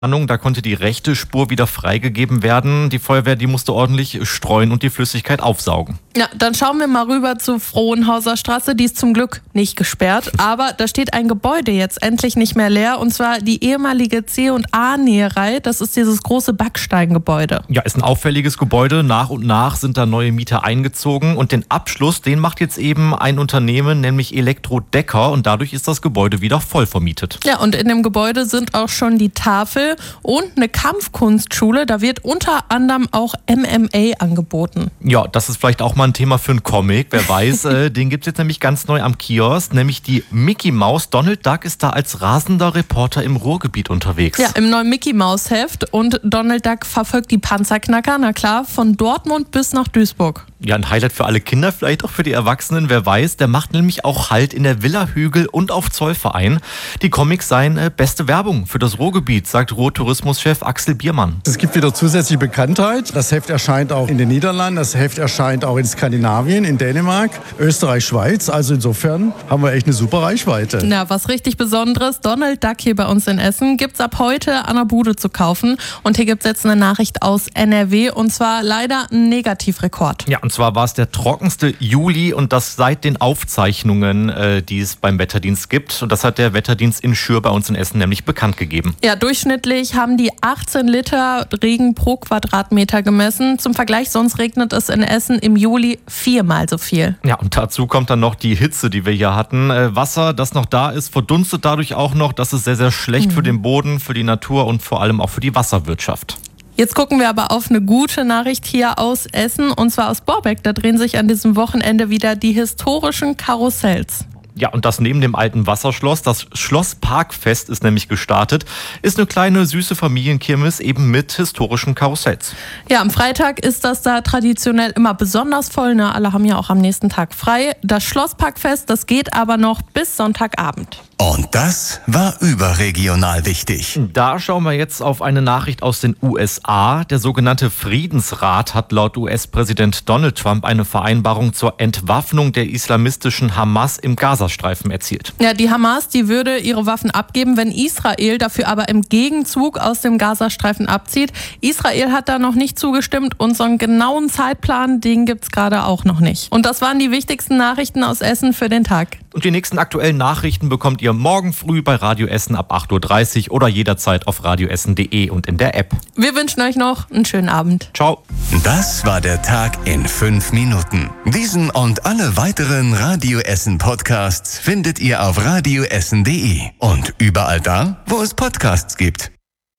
Da konnte die rechte Spur wieder freigegeben werden. Die Feuerwehr, die musste ordentlich streuen und die Flüssigkeit aufsaugen. Ja, dann schauen wir mal rüber zur Frohnhauser Straße. Die ist zum Glück nicht gesperrt, aber da steht ein Gebäude jetzt endlich nicht mehr leer, und zwar die ehemalige C&A-Näherei. Das ist dieses große Backsteingebäude. Ja, ist ein auffälliges Gebäude. Nach und nach sind da neue Mieter eingezogen und den Abschluss, den macht jetzt eben ein Unternehmen, nämlich Elektro-Decker, und dadurch ist das Gebäude wieder voll vermietet. Ja, und in dem Gebäude sind auch schon die Tafel und eine Kampfkunstschule. Da wird unter anderem auch MMA angeboten. Ja, das ist vielleicht auch mal ein Thema für einen Comic. Wer weiß, den gibt es jetzt nämlich ganz neu am Kiosk, nämlich die Mickey Maus. Donald Duck ist da als rasender Reporter im Ruhrgebiet unterwegs. Ja, im neuen Mickey Maus Heft, und Donald Duck verfolgt die Panzerknacker, na klar, von Dortmund bis nach Duisburg. Ja, ein Highlight für alle Kinder, vielleicht auch für die Erwachsenen, wer weiß. Der macht nämlich auch Halt in der Villa Hügel und auf Zollverein. Die Comics seien beste Werbung für das Ruhrgebiet, sagt Ruhrtourismuschef Axel Biermann. Es gibt wieder zusätzliche Bekanntheit. Das Heft erscheint auch in den Niederlanden, das Heft erscheint auch in Skandinavien, in Dänemark, Österreich, Schweiz. Also insofern haben wir echt eine super Reichweite. Ja, was richtig Besonderes, Donald Duck hier bei uns in Essen gibt's ab heute an der Bude zu kaufen. Und hier gibt's jetzt eine Nachricht aus NRW, und zwar leider ein Negativrekord. Ja, und zwar war es der trockenste Juli, und das seit den Aufzeichnungen, die es beim Wetterdienst gibt. Und das hat der Wetterdienst in Schür bei uns in Essen nämlich bekannt gegeben. Ja, durchschnittlich haben die 18 Liter Regen pro Quadratmeter gemessen. Zum Vergleich, sonst regnet es in Essen im Juli 4-mal so viel. Ja, und dazu kommt dann noch die Hitze, die wir hier hatten. Wasser, das noch da ist, verdunstet dadurch auch noch. Das ist sehr, sehr schlecht für den Boden, für die Natur und vor allem auch für die Wasserwirtschaft. Jetzt gucken wir aber auf eine gute Nachricht hier aus Essen, und zwar aus Borbeck. Da drehen sich an diesem Wochenende wieder die historischen Karussells. Ja, und das neben dem alten Wasserschloss. Das Schlossparkfest ist nämlich gestartet. Ist eine kleine, süße Familienkirmes eben mit historischen Karussells. Ja, am Freitag ist das da traditionell immer besonders voll. Ne? Alle haben ja auch am nächsten Tag frei. Das Schlossparkfest, das geht aber noch bis Sonntagabend. Und das war überregional wichtig. Da schauen wir jetzt auf eine Nachricht aus den USA. Der sogenannte Friedensrat hat laut US-Präsident Donald Trump eine Vereinbarung zur Entwaffnung der islamistischen Hamas im Gazastreifen erzielt. Ja, die Hamas, die würde ihre Waffen abgeben, wenn Israel dafür aber im Gegenzug aus dem Gazastreifen abzieht. Israel hat da noch nicht zugestimmt, und so einen genauen Zeitplan, den gibt's gerade auch noch nicht. Und das waren die wichtigsten Nachrichten aus Essen für den Tag. Und die nächsten aktuellen Nachrichten bekommt ihr morgen früh bei Radio Essen ab 8.30 Uhr oder jederzeit auf radioessen.de und in der App. Wir wünschen euch noch einen schönen Abend. Ciao. Das war der Tag in 5 Minuten. Diesen und alle weiteren Radio Essen Podcasts findet ihr auf radioessen.de und überall da, wo es Podcasts gibt.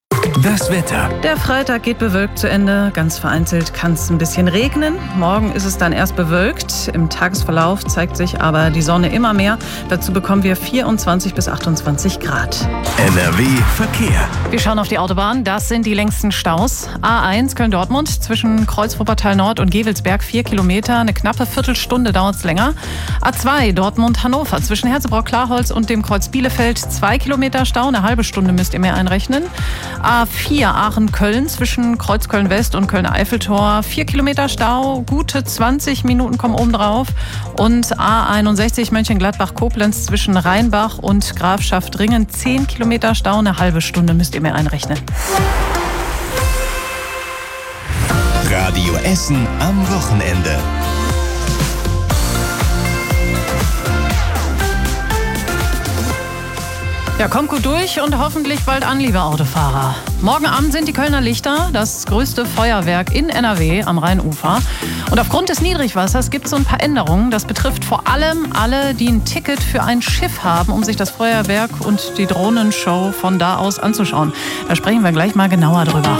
Das Wetter. Der Freitag geht bewölkt zu Ende. Ganz vereinzelt kann es ein bisschen regnen. Morgen ist es dann erst bewölkt. Im Tagesverlauf zeigt sich aber die Sonne immer mehr. Dazu bekommen wir 24 bis 28 Grad. NRW Verkehr. Wir schauen auf die Autobahn. Das sind die längsten Staus. A1 Köln-Dortmund zwischen Kreuz-Wuppertal Nord und Gewelsberg 4 Kilometer. Eine knappe Viertelstunde dauert es länger. A2 Dortmund-Hannover zwischen Herzebrock-Klarholz und dem Kreuz Bielefeld 2 Kilometer Stau. Eine halbe Stunde müsst ihr mehr einrechnen. A4 Aachen-Köln zwischen Kreuz Köln-West und Köln-Eiffeltor 4 Kilometer Stau, gute 20 Minuten kommen oben drauf. Und A61 Mönchengladbach-Koblenz zwischen Rheinbach und Grafschaft-Ringen 10 Kilometer Stau, eine halbe Stunde müsst ihr mir einrechnen. Radio Essen am Wochenende. Ja, kommt gut durch und hoffentlich bald an, liebe Autofahrer. Morgen Abend sind die Kölner Lichter, das größte Feuerwerk in NRW am Rheinufer. Und aufgrund des Niedrigwassers gibt es so ein paar Änderungen. Das betrifft vor allem alle, die ein Ticket für ein Schiff haben, um sich das Feuerwerk und die Drohnenshow von da aus anzuschauen. Da sprechen wir gleich mal genauer drüber.